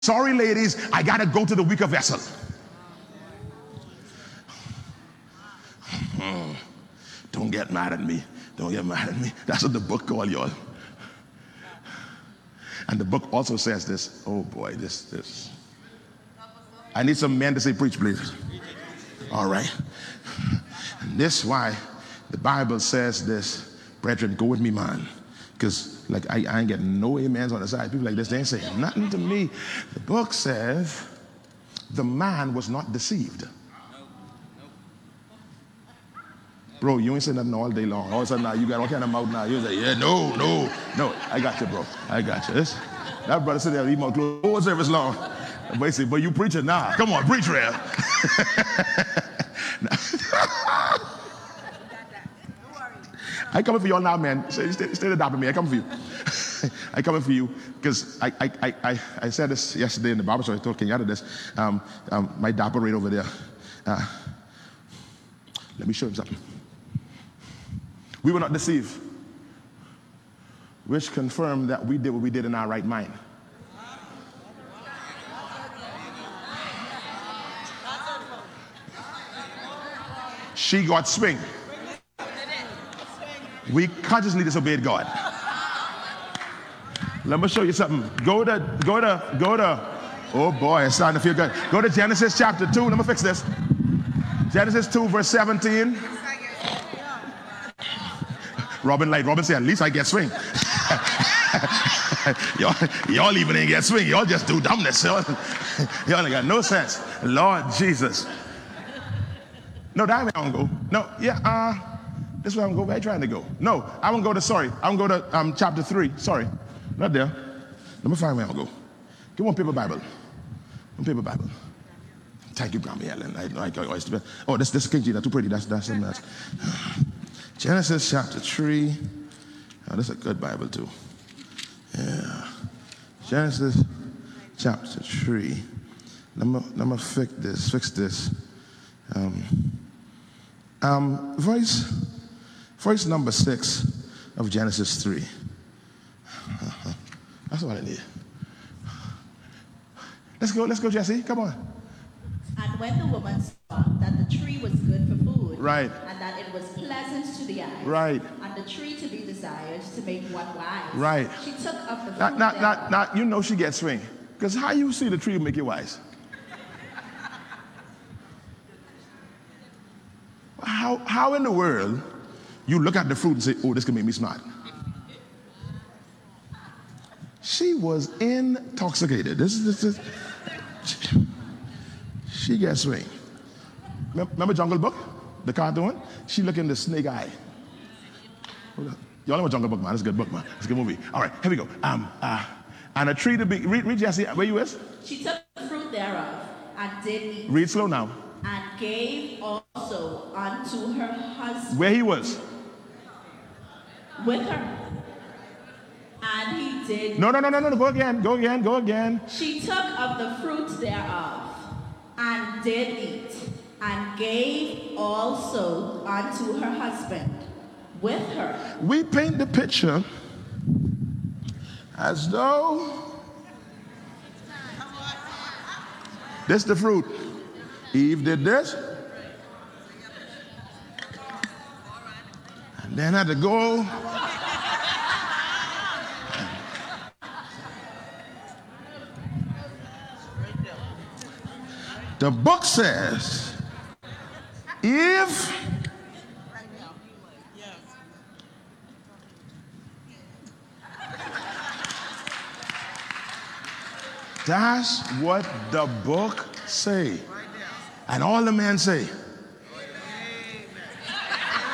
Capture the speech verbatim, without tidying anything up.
Sorry, ladies, I gotta go to the weaker vessel. Hmm. Don't get mad at me. Don't get mad at me. That's what the book called, y'all. And the book also says this. Oh boy, this, this. I need some men to say preach, please. All right. And this why the Bible says this, brethren, go with me, man. Because like I, I ain't getting no amens on the side. People like this, they ain't saying nothing to me. The book says the man was not deceived. Bro, you ain't saying nothing all day long. All of a sudden now you got all kind of mouth now. You say, yeah, no, no, no. I got you, bro. I got you. This, that brother sit there and eat my clothes. Whole service long. But he say, but you preaching now. Come on, preach, Rev. I coming for y'all now, man. Stay, stay, stay adopting me. I coming for you. I coming for you because I, I, I, I, I said this yesterday in the barber shop. I told Kenyatta this. Um, um, my dapper right over there. Uh, let me show him something. We were not deceived, which confirmed that we did what we did in our right mind. She got swing. We consciously disobeyed God. Let me show you something. Go to, go to, go to, oh boy, it's starting to feel good. Go to Genesis chapter two. Let me fix this. Genesis two, verse seventeen. Robin like Robin said, at least I get swing. y'all, y'all even ain't get swing. Y'all just do dumbness. Y'all, y'all ain't got no sense. Lord Jesus. No, that way I don't go. No, yeah, uh, this way I'm going. Where are you trying to go? No, I won't go to, sorry. I won't go to um, chapter three. Sorry. Not there. Let me find where I'll go. Give one paper Bible. One paper Bible. Thank you, Grandma Ellen. I, I, I, I, oh, this, this is King G. That's too pretty. That's, that's something else. Genesis chapter three. Oh, this is a good Bible too. Yeah. Genesis chapter three. Let me, let me fix this. Fix this. Um, um, verse, verse number six of Genesis three. Uh-huh. That's what I need. Let's go. Let's go, Jesse. Come on. And when the woman saw that the tree was good for food, right, and that it was pleasant to the eyes, right, and the tree to be desired to make one wise, right, she took of the fruit. Not, not, not, not. You know she gets swing, because how you see the tree will make you wise? How, how in the world you look at the fruit and say, "Oh, this can make me smart"? She was intoxicated. This is this. Is, she, she gets swing. Remember Jungle Book, the cartoon? She look in the snake eye. Y'all know Jungle Book, man. It's a good book, man. It's a good movie. All right, here we go. Um, uh, and a tree to be. Read, read Jesse. Where you is? She took the fruit thereof and did eat. Read slow now. And gave also unto her husband. Where he was? With her. And he did. No, no, no, no, no. Go again. Go again. Go again. She took of the fruit thereof and did eat, and gave also unto her husband with her. We paint the picture as though this the fruit. Eve did this, and then had to go. The book says, if that's what the book say. And all the men say,